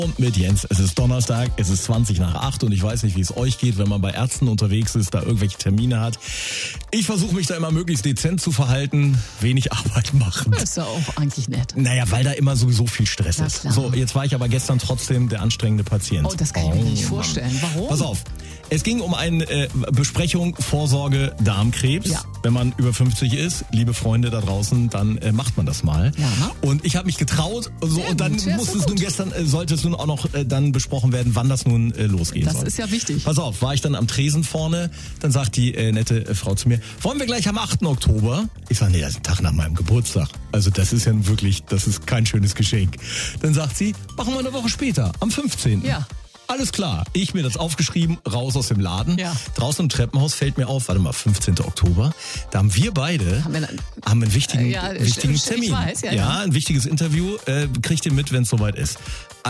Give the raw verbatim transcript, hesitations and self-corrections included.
Und mit Jens, es ist Donnerstag, es ist zwanzig nach acht und ich weiß nicht, wie es euch geht, wenn man bei Ärzten unterwegs ist, da irgendwelche Termine hat. Ich versuche mich da immer möglichst dezent zu verhalten, wenig Arbeit machen. Das ist ja auch eigentlich nett. Naja, weil da immer sowieso viel Stress Ja, ist. klar. So, jetzt war ich aber gestern trotzdem der anstrengende Patient. Oh, das kann ich mir nicht Mann. vorstellen. Warum? Pass auf, es ging um eine äh, Besprechung Vorsorge Darmkrebs. Ja. Wenn man über fünfzig ist, liebe Freunde da draußen, dann äh, macht man das mal. Ja. Und ich habe mich getraut so, Sehr und dann gut, ja, musste so es nun gut. gestern, äh, sollte es nun auch noch äh, dann besprochen werden, wann das nun äh, losgehen Das soll. ist ja wichtig. Pass auf, war ich dann am Tresen vorne, dann sagt die äh, nette äh, Frau zu mir, wollen wir gleich am achten Oktober? Ich sage, nee, das ist ein Tag nach meinem Geburtstag. Also das ist ja nun wirklich, das ist kein schönes Geschenk. Dann sagt sie, machen wir eine Woche später, am fünfzehnten Ja. Alles klar, ich mir das aufgeschrieben, raus aus dem Laden. Ja. Draußen im Treppenhaus fällt mir auf, warte mal, fünfzehnten Oktober. Da haben wir beide Haben wir dann- haben einen wichtigen, Äh, ja, wichtigen ich Termin. weiß, ja, ja, ja. ein wichtiges Interview. Äh, kriegt ihr mit, wenn es soweit ist.